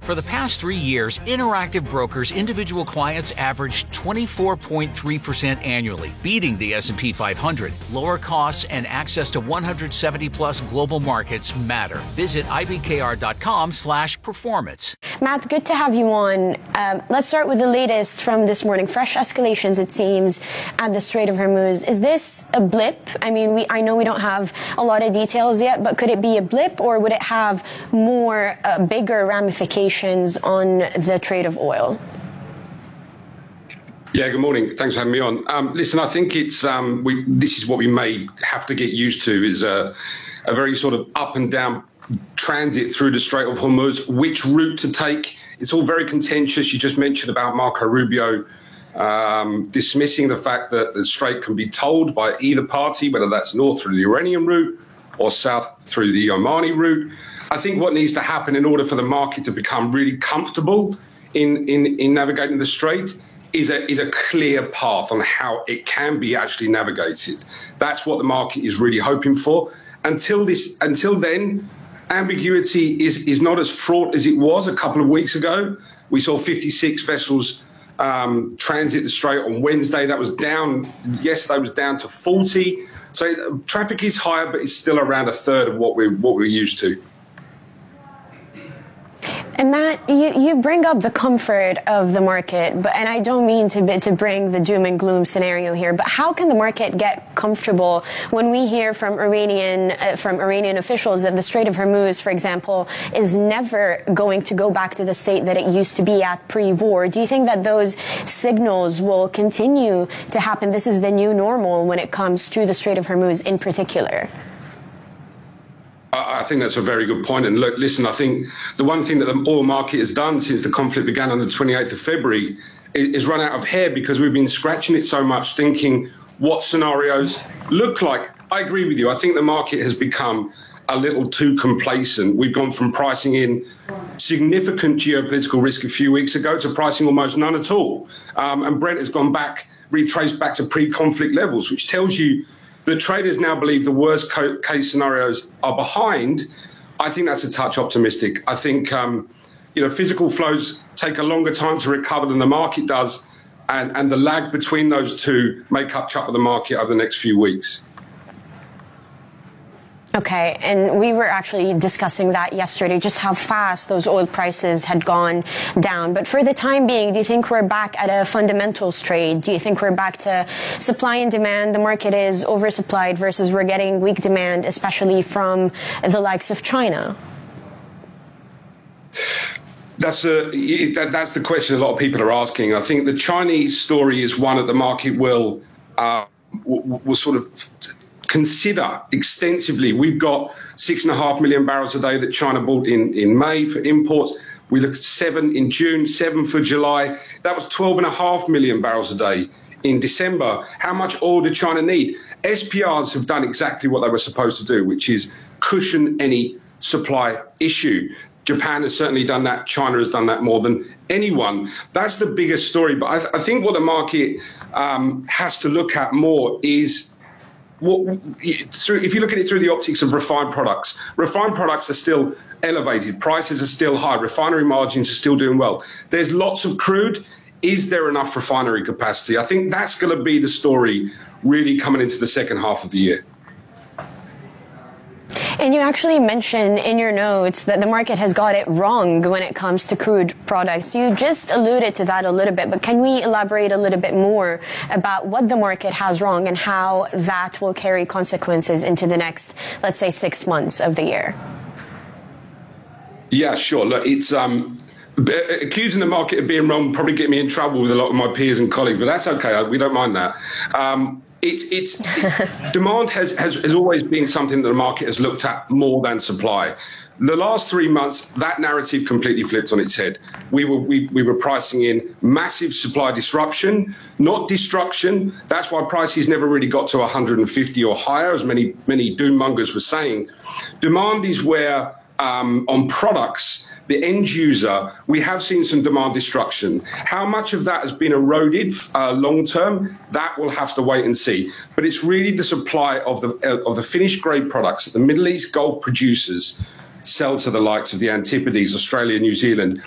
For the past 3 years, Interactive Brokers' individual clients averaged 24.3% annually, beating the S&P 500. Lower costs and access to 170-plus global markets matter. Visit ibkr.com/performance. Matt, good to have you on. Let's start with the latest from this morning. Fresh escalations, it seems, at the Strait of Hormuz. Is this a blip? I mean, I know we don't have a lot of details yet, but could it be a blip, or would it have more bigger ramifications on the trade of oil? Yeah, good morning. Thanks for having me on. Listen, I think it's this is what we may have to get used to, is a very sort of up and down transit through the Strait of Hormuz. Which route to take? It's all very contentious. You just mentioned about Marco Rubio dismissing the fact that the Strait can be tolled by either party, whether that's north through the Iranian route or south through the Omani route. I think what needs to happen in order for the market to become really comfortable in navigating the Strait is a clear path on how it can be actually navigated. That's what the market is really hoping for. Until then, ambiguity is not as fraught as it was a couple of weeks ago. We saw 56 vessels transit the Strait on Wednesday. That was down. Yesterday was down to 40. So traffic is higher, but it's still around a third of what we're used to. And Matt, you bring up the comfort of the market, and I don't mean to bring the doom and gloom scenario here, but how can the market get comfortable when we hear from Iranian officials that the Strait of Hormuz, for example, is never going to go back to the state that it used to be at pre-war? Do you think that those signals will continue to happen? This is the new normal when it comes to the Strait of Hormuz in particular. I think that's a very good point. And look, listen, I think the one thing that the oil market has done since the conflict began on the 28th of February is run out of hair, because we've been scratching it so much, thinking what scenarios look like. I agree with you. I think the market has become a little too complacent. We've gone from pricing in significant geopolitical risk a few weeks ago to pricing almost none at all. And Brent has gone back, retraced back to pre-conflict levels, which tells you the traders now believe the worst case scenarios are behind. I think that's a touch optimistic. I think physical flows take a longer time to recover than the market does, and the lag between those two may catch up with the market over the next few weeks. Okay, and we were actually discussing that yesterday, just how fast those oil prices had gone down. But for the time being, do you think we're back at a fundamentals trade? Do you think we're back to supply and demand? The market is oversupplied versus we're getting weak demand, especially from the likes of China? That's the question a lot of people are asking. I think the Chinese story is one that the market will sort of consider extensively. We've got 6.5 million barrels a day that China bought in May for imports. We looked at 7 in June, 7 for July. That was 12.5 million barrels a day in December. How much oil did China need? SPRs have done exactly what they were supposed to do, which is cushion any supply issue. Japan has certainly done that. China has done that more than anyone. That's the biggest story. But I think what the market has to look at more is if you look at it through the optics of refined products are still elevated. Prices are still high. Refinery margins are still doing well. There's lots of crude. Is there enough refinery capacity? I think that's going to be the story really coming into the second half of the year. And you actually mentioned in your notes that the market has got it wrong when it comes to crude products. You just alluded to that a little bit, but can we elaborate a little bit more about what the market has wrong and how that will carry consequences into the next, let's say, 6 months of the year? Yeah, sure. Look, it's accusing the market of being wrong probably get me in trouble with a lot of my peers and colleagues, but that's okay. We don't mind that. Demand has always been something that the market has looked at more than supply. The last 3 months, that narrative completely flipped on its head. We were pricing in massive supply disruption, not destruction. That's why prices never really got to 150 or higher, as many doom mongers were saying. Demand is where on products, the end user, we have seen some demand destruction. How much of that has been eroded long term, that we'll have to wait and see. But it's really the supply of the finished grade products that the Middle East Gulf producers sell to the likes of the Antipodes, Australia, New Zealand.